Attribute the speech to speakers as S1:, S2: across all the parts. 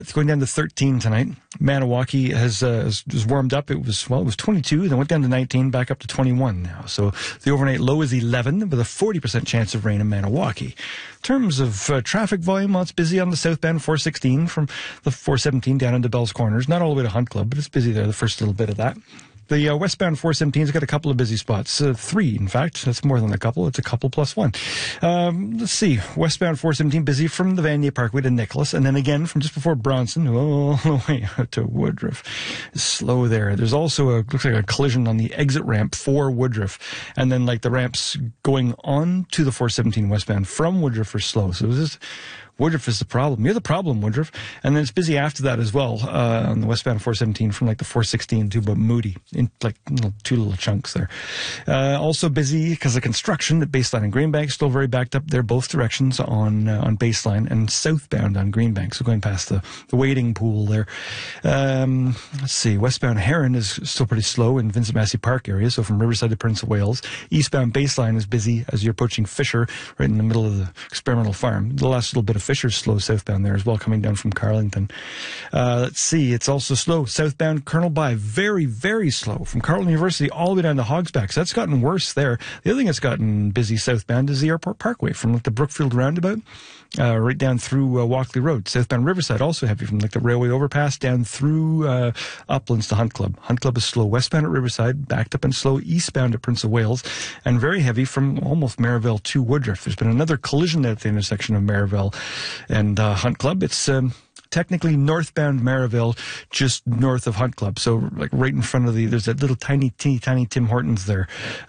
S1: It's going down to 13 tonight. Maniwaki has warmed up. It was 22, then went down to 19, back up to 21 now. So the overnight low is 11 with a 40% chance of rain in Maniwaki. In terms of traffic volume, well, it's busy on the southbound 416 from the 417 down into Bell's Corners. Not all the way to Hunt Club, but it's busy there, the first little bit of that. The westbound 417's got a couple of busy spots. 3, in fact. That's more than a couple. It's a couple plus 1. Let's see. Westbound 417 busy from the Vanier Parkway to Nicholas, and then again from just before Bronson all the way out to Woodruff. It's slow there. There's also looks like a collision on the exit ramp for Woodruff, and then like the ramps going on to the 417 westbound from Woodruff are slow. So this Woodruff is the problem. You're the problem, Woodruff. And then it's busy after that as well on the westbound 417 from like the 416 to about Moody in like two little chunks there. Also busy because of construction at Baseline and Greenbank. Still very backed up there both directions on Baseline and southbound on Greenbank. So going past the wading pool there. Let's see. Westbound Heron is still pretty slow in Vincent Massey Park area. So from Riverside to Prince of Wales. Eastbound Baseline is busy as you're approaching Fisher right in the middle of the experimental farm. The last little bit of Fisher's slow southbound there as well, coming down from Carlington. Let's see, it's also slow southbound Colonel By, very, very slow from Carleton University all the way down to Hogsback. So that's gotten worse there. The other thing that's gotten busy southbound is the Airport Parkway from like the Brookfield roundabout right down through Walkley Road. Southbound Riverside also heavy from like the railway overpass down through Uplands to Hunt Club. Hunt Club is slow westbound at Riverside, backed up and slow eastbound at Prince of Wales, and very heavy from almost Maryville to Woodruff. There's been another collision at the intersection of Maryville and Hunt Club. It's technically northbound Maryville, just north of Hunt Club. So like right in front of there's that little tiny Tim Hortons there.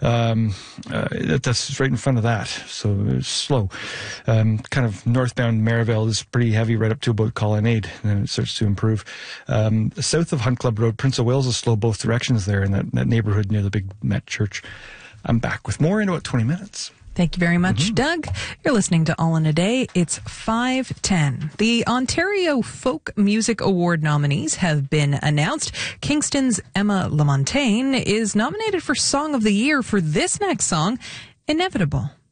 S1: That's right in front of that. So it's slow. Kind of northbound Maryville is pretty heavy right up to about Colonnade, and then it starts to improve. South of Hunt Club Road, Prince of Wales is slow both directions there in that neighborhood near the big Met Church. I'm back with more in about 20 minutes.
S2: Thank you very much, Doug. You're listening to All in a Day. It's 5:10. The Ontario Folk Music Award nominees have been announced. Kingston's Emma Lamontagne is nominated for Song of the Year for this next song, Inevitable.